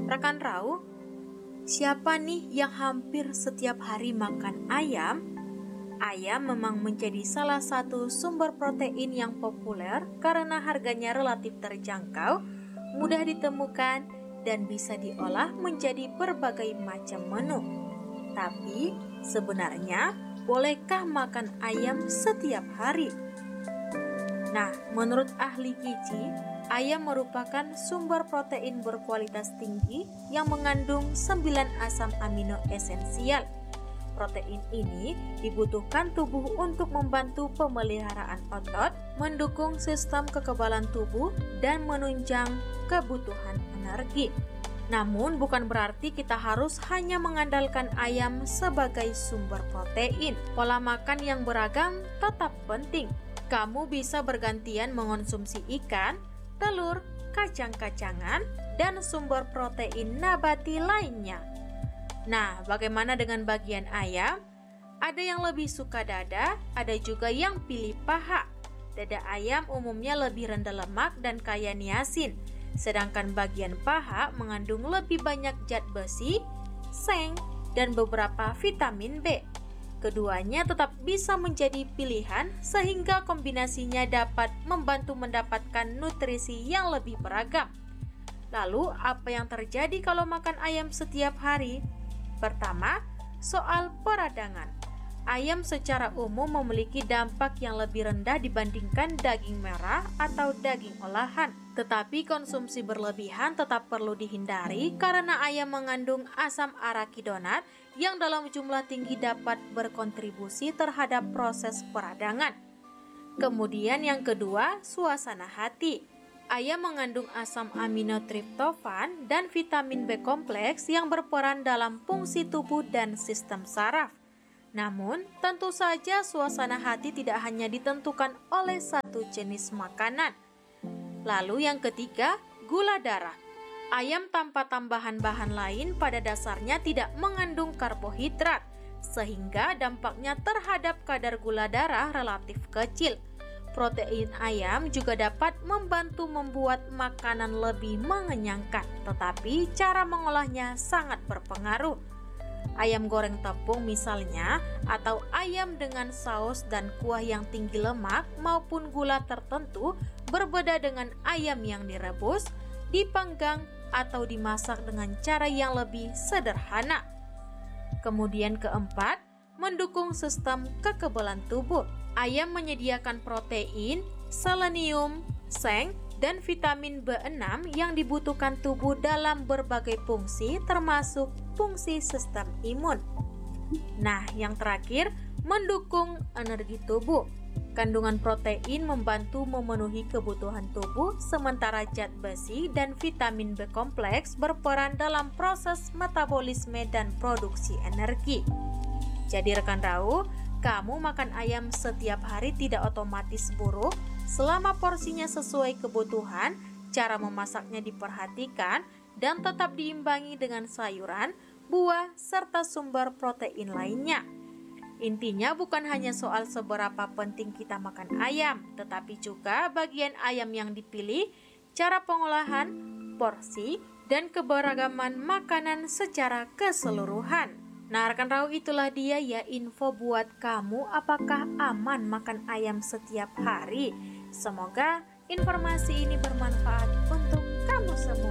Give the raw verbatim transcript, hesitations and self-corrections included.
Rekan Rau, siapa nih yang hampir setiap hari makan ayam? Ayam memang menjadi salah satu sumber protein yang populer karena harganya relatif terjangkau, mudah ditemukan, dan bisa diolah menjadi berbagai macam menu. Tapi, sebenarnya, bolehkah makan ayam setiap hari? Nah, menurut ahli gizi, ayam merupakan sumber protein berkualitas tinggi yang mengandung sembilan asam amino esensial. Protein ini dibutuhkan tubuh untuk membantu pemeliharaan otot, mendukung sistem kekebalan tubuh, dan menunjang kebutuhan energi. Namun, bukan berarti kita harus hanya mengandalkan ayam sebagai sumber protein. Pola makan yang beragam tetap penting. Kamu bisa bergantian mengonsumsi ikan, telur, kacang-kacangan, dan sumber protein nabati lainnya. Nah, bagaimana dengan bagian ayam? Ada yang lebih suka dada, ada juga yang pilih paha. Dada ayam umumnya lebih rendah lemak dan kaya niacin, sedangkan bagian paha mengandung lebih banyak zat besi, seng, dan beberapa vitamin B. Keduanya tetap bisa menjadi pilihan sehingga kombinasinya dapat membantu mendapatkan nutrisi yang lebih beragam. Lalu, apa yang terjadi kalau makan ayam setiap hari? Pertama, soal peradangan. Ayam secara umum memiliki dampak yang lebih rendah dibandingkan daging merah atau daging olahan. Tetapi konsumsi berlebihan tetap perlu dihindari karena ayam mengandung asam arakidonat yang dalam jumlah tinggi dapat berkontribusi terhadap proses peradangan. Kemudian yang kedua, suasana hati. Ayam mengandung asam amino triptofan dan vitamin B kompleks yang berperan dalam fungsi tubuh dan sistem saraf. Namun, tentu saja suasana hati tidak hanya ditentukan oleh satu jenis makanan. Lalu yang ketiga, gula darah. Ayam tanpa tambahan bahan lain pada dasarnya tidak mengandung karbohidrat, sehingga dampaknya terhadap kadar gula darah relatif kecil. Protein ayam juga dapat membantu membuat makanan lebih mengenyangkan, tetapi cara mengolahnya sangat berpengaruh. Ayam goreng tepung misalnya, atau ayam dengan saus dan kuah yang tinggi lemak maupun gula tertentu berbeda dengan ayam yang direbus, dipanggang, atau dimasak dengan cara yang lebih sederhana. Kemudian keempat, mendukung sistem kekebalan tubuh. Ayam menyediakan protein, selenium, seng, dan vitamin B enam yang dibutuhkan tubuh dalam berbagai fungsi termasuk fungsi sistem imun. Nah, yang terakhir, mendukung energi tubuh. Kandungan protein membantu memenuhi kebutuhan tubuh, sementara zat besi dan vitamin B kompleks berperan dalam proses metabolisme dan produksi energi. Jadi rekan Rau, kamu makan ayam setiap hari tidak otomatis buruk selama porsinya sesuai kebutuhan, cara memasaknya diperhatikan, dan tetap diimbangi dengan sayuran, buah, serta sumber protein lainnya. Intinya bukan hanya soal seberapa penting kita makan ayam, tetapi juga bagian ayam yang dipilih, cara pengolahan, porsi, dan keberagaman makanan secara keseluruhan. Nah, rekan Rau, itulah dia ya info buat kamu apakah aman makan ayam setiap hari. Semoga informasi ini bermanfaat untuk kamu semua.